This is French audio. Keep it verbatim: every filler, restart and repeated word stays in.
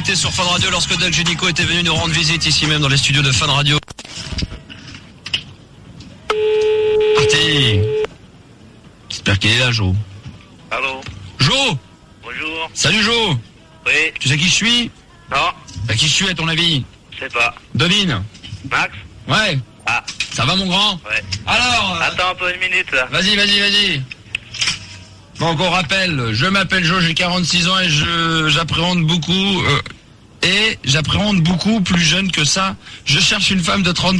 invité sur Fun Radio lorsque Doug Génico était venu nous rendre visite ici même dans les studios de Fun Radio. Parti. J'espère qu'il est là, Jo. Allô. Jo. Bonjour. Salut, Jo. Oui. Tu sais qui je suis? Non. Bah, qui je suis à ton avis? Je sais pas. Devine. Max. Ouais. Ah. Ça va, mon grand? Ouais. Alors. euh... Attends un peu une minute là. Vas-y, vas-y, vas-y. Donc on rappelle, je m'appelle Jo, j'ai quarante-six ans et je j'appréhende beaucoup euh, et j'appréhende beaucoup plus jeune que ça. Je cherche une femme de trente